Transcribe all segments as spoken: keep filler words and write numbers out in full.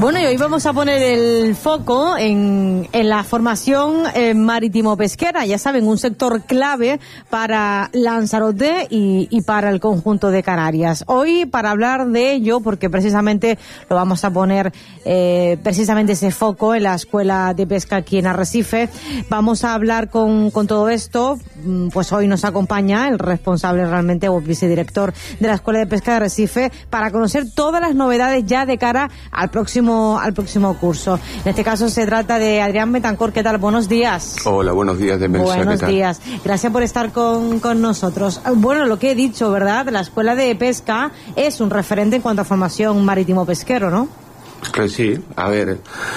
Bueno, y hoy vamos a poner el foco en, en la formación eh, marítimo-pesquera. Ya saben, un sector clave para Lanzarote y, y para el conjunto de Canarias. Hoy, para hablar de ello, porque precisamente lo vamos a poner eh, precisamente ese foco en la Escuela de Pesca aquí en Arrecife, vamos a hablar con, con todo esto. Pues hoy nos acompaña el responsable realmente o vicedirector de la Escuela de Pesca de Arrecife para conocer todas las novedades ya de cara al próximo al próximo curso. En este caso se trata de Adrián Betancor. ¿Qué tal? Buenos días. Hola, buenos días, Demetria. Buenos ¿Qué tal? días. Gracias por estar con, con nosotros. Bueno, lo que he dicho, ¿verdad? La Escuela de Pesca es un referente en cuanto a formación marítimo-pesquero, ¿no? Que sí, a ver,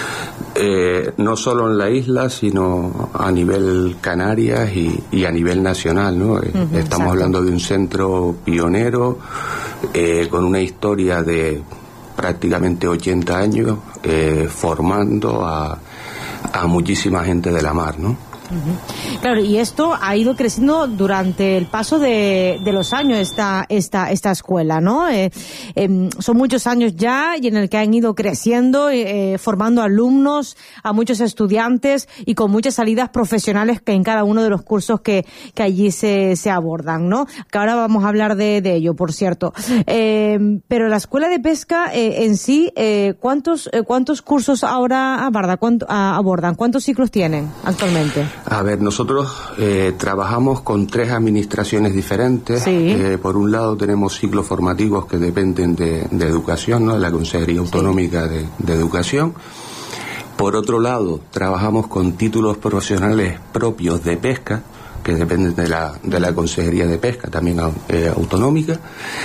eh, no solo en la isla, sino a nivel Canarias y, y a nivel nacional, ¿no? Uh-huh, Estamos exacto. hablando de un centro pionero, eh, con una historia de prácticamente ochenta años, eh, formando a, a muchísima gente de la mar, ¿no? Uh-huh. Claro, y esto ha ido creciendo durante el paso de, de los años, esta esta esta escuela, ¿no? Eh, eh, son muchos años ya y en el que han ido creciendo, eh, formando alumnos, a muchos estudiantes y con muchas salidas profesionales que en cada uno de los cursos que, que allí se, se abordan, ¿no? Que ahora vamos a hablar de, de ello, por cierto. Eh, pero la Escuela de Pesca eh, en sí, eh, ¿cuántos eh, cuántos cursos ahora aborda, cuánto, a, abordan? ¿Cuántos ciclos tienen actualmente? A ver, nosotros eh, trabajamos con tres administraciones diferentes. Sí. Eh, por un lado tenemos ciclos formativos que dependen de, de educación, ¿no? De la Consejería Autonómica sí. de, de Educación. Por otro lado, trabajamos con títulos profesionales propios de pesca, que dependen de la, de la Consejería de Pesca, también eh, autonómica.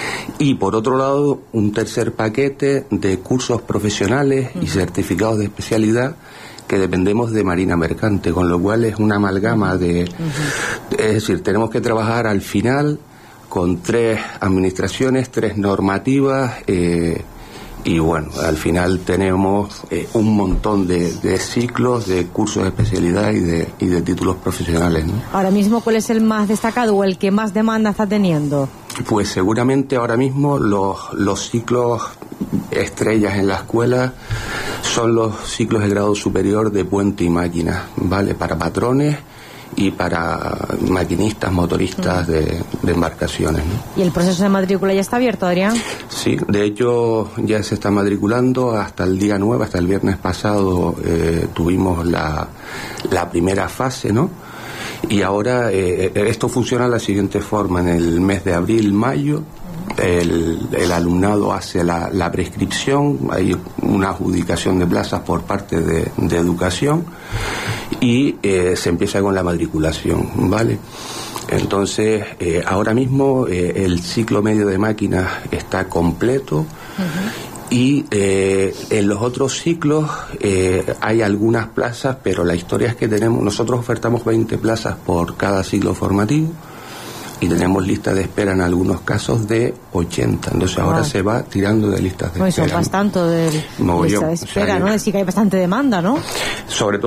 Y por otro lado, un tercer paquete de cursos profesionales uh-huh. y certificados de especialidad que dependemos de Marina Mercante, con lo cual es una amalgama de... Uh-huh. Es decir, tenemos que trabajar al final con tres administraciones, tres normativas, eh, y bueno, al final tenemos eh, un montón de, de ciclos, de cursos de especialidad y de, y de títulos profesionales, ¿no? Ahora mismo, ¿cuál es el más destacado o el que más demanda está teniendo? Pues seguramente ahora mismo los, los ciclos estrellas en la escuela son los ciclos de grado superior de puente y máquina, ¿vale? Para patrones y para maquinistas, motoristas uh-huh. de, de embarcaciones, ¿no? ¿Y el proceso de matrícula ya está abierto, Adrián? Sí, de hecho ya se está matriculando hasta el día nueve, hasta el viernes pasado eh, tuvimos la, la primera fase, ¿no? Y ahora eh, esto funciona de la siguiente forma: en el mes de abril, mayo, el, el alumnado hace la, la prescripción, hay una adjudicación de plazas por parte de, de educación y eh, se empieza con la matriculación, ¿vale? Entonces, eh, ahora mismo eh, el ciclo medio de máquinas está completo. Uh-huh. Y eh, en los otros ciclos eh, hay algunas plazas, pero la historia es que tenemos, nosotros ofertamos veinte plazas por cada ciclo formativo y tenemos lista de espera en algunos casos de ochenta. Entonces wow. ahora se va tirando de listas de pues espera. Eso es bastante de, ¿no? lista de espera, o sea, ¿no? Es decir, que hay bastante demanda, ¿no? Sobre todo